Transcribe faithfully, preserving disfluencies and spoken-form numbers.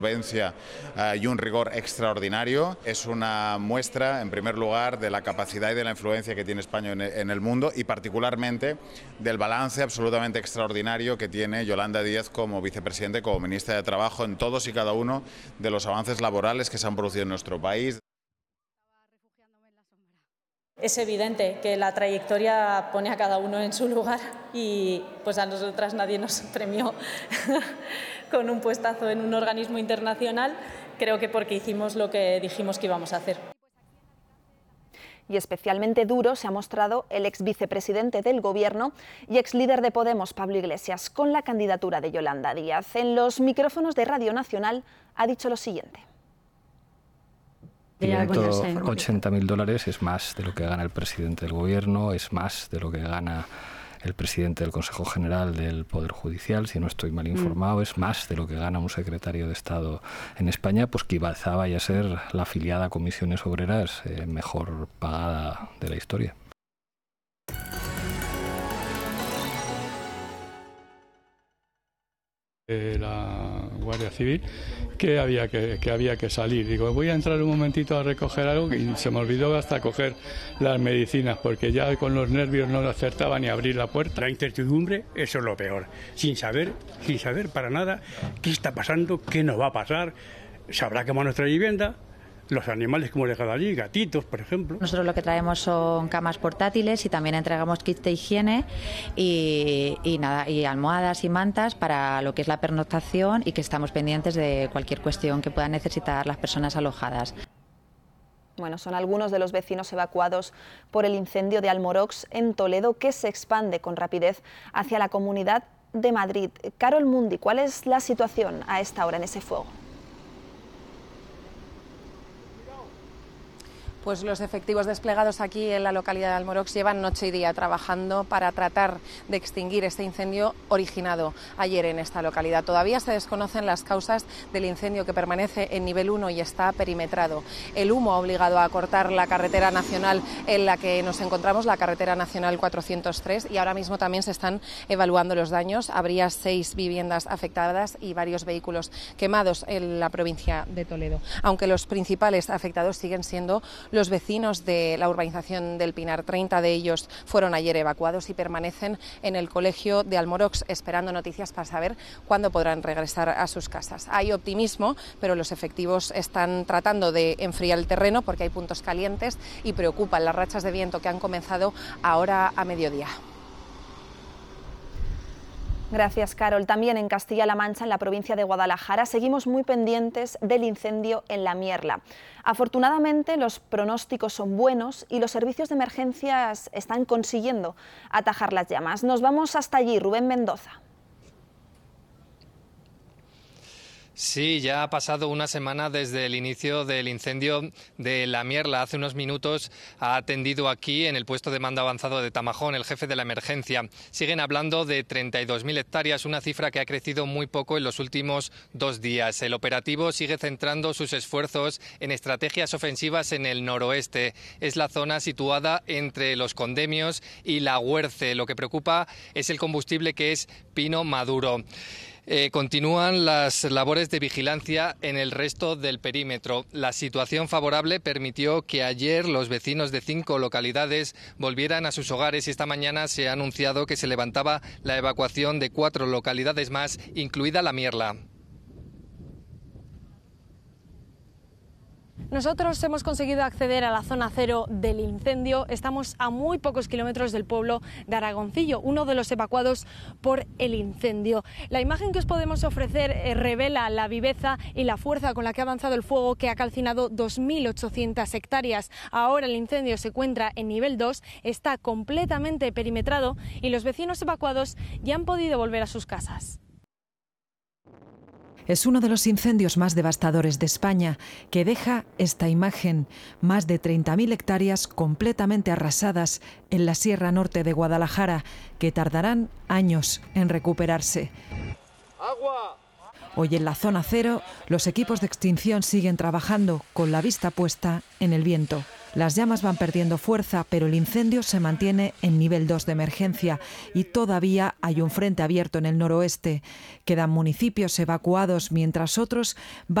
solvencia uh, y un rigor extraordinario. Es una muestra, en primer lugar, de la capacidad y de la influencia que tiene España en, en el mundo y particularmente del balance absolutamente extraordinario que tiene Yolanda Díaz como vicepresidente, como ministra de Trabajo en todos y cada uno de los avances laborales que se han producido en nuestro país. Es evidente que la trayectoria pone a cada uno en su lugar y pues a nosotras nadie nos premió con un puestazo en un organismo internacional, creo que porque hicimos lo que dijimos que íbamos a hacer. Y especialmente duro se ha mostrado el ex vicepresidente del Gobierno y ex líder de Podemos, Pablo Iglesias, con la candidatura de Yolanda Díaz. En los micrófonos de Radio Nacional ha dicho lo siguiente. ciento ochenta mil dólares es más de lo que gana el presidente del Gobierno, es más de lo que gana el presidente del Consejo General del Poder Judicial, si no estoy mal informado, mm. es más de lo que gana un secretario de Estado en España, pues que quizá vaya a ser la afiliada a Comisiones Obreras eh, mejor pagada de la historia. La Guardia Civil que había que, que había que salir. Digo, voy a entrar un momentito a recoger algo y se me olvidó hasta coger las medicinas porque ya con los nervios no acertaba ni abrir la puerta. La incertidumbre, eso es lo peor. Sin saber, sin saber para nada qué está pasando, qué nos va a pasar. ¿Se habrá quemado nuestra vivienda? Los animales que hemos dejado allí, gatitos, por ejemplo. Nosotros lo que traemos son camas portátiles y también entregamos kits de higiene y, y nada y almohadas y mantas para lo que es la pernoctación y que estamos pendientes de cualquier cuestión que puedan necesitar las personas alojadas. Bueno, son algunos de los vecinos evacuados por el incendio de Almorox en Toledo, que se expande con rapidez hacia la Comunidad de Madrid. Carol Mundi, ¿cuál es la situación a esta hora en ese fuego? Pues los efectivos desplegados aquí en la localidad de Almorox llevan noche y día trabajando para tratar de extinguir este incendio originado ayer en esta localidad. Todavía se desconocen las causas del incendio, que permanece en nivel uno y está perimetrado. El humo ha obligado a cortar la carretera nacional en la que nos encontramos, la carretera nacional cuatrocientos tres, y ahora mismo también se están evaluando los daños. Habría seis viviendas afectadas y varios vehículos quemados en la provincia de Toledo, aunque los principales afectados siguen siendo los vecinos de la urbanización del Pinar. treinta de ellos fueron ayer evacuados y permanecen en el colegio de Almorox esperando noticias para saber cuándo podrán regresar a sus casas. Hay optimismo, pero los efectivos están tratando de enfriar el terreno porque hay puntos calientes y preocupan las rachas de viento que han comenzado ahora a mediodía. Gracias, Carol. También en Castilla-La Mancha, en la provincia de Guadalajara, seguimos muy pendientes del incendio en La Mierla. Afortunadamente, los pronósticos son buenos y los servicios de emergencias están consiguiendo atajar las llamas. Nos vamos hasta allí, Rubén Mendoza. Sí, ya ha pasado una semana desde el inicio del incendio de La Mierla. Hace unos minutos ha atendido aquí en el puesto de mando avanzado de Tamajón el jefe de la emergencia. Siguen hablando de treinta y dos mil hectáreas, una cifra que ha crecido muy poco en los últimos dos días. El operativo sigue centrando sus esfuerzos en estrategias ofensivas en el noroeste. Es la zona situada entre Los Condemios y La Huerce. Lo que preocupa es el combustible, que es pino maduro. Eh, continúan las labores de vigilancia en el resto del perímetro. La situación favorable permitió que ayer los vecinos de cinco localidades volvieran a sus hogares y esta mañana se ha anunciado que se levantaba la evacuación de cuatro localidades más, incluida La Mierla. Nosotros hemos conseguido acceder a la zona cero del incendio. Estamos a muy pocos kilómetros del pueblo de Aragoncillo, uno de los evacuados por el incendio. La imagen que os podemos ofrecer eh, revela la viveza y la fuerza con la que ha avanzado el fuego, que ha calcinado dos mil ochocientas hectáreas. Ahora el incendio se encuentra en nivel dos, está completamente perimetrado y los vecinos evacuados ya han podido volver a sus casas. Es uno de los incendios más devastadores de España, que deja esta imagen: más de treinta mil hectáreas completamente arrasadas en la Sierra Norte de Guadalajara, que tardarán años en recuperarse. ¡Agua! Hoy en la zona cero, los equipos de extinción siguen trabajando con la vista puesta en el viento. Las llamas van perdiendo fuerza, pero el incendio se mantiene en nivel dos de emergencia y todavía hay un frente abierto en el noroeste. Quedan municipios evacuados mientras otros van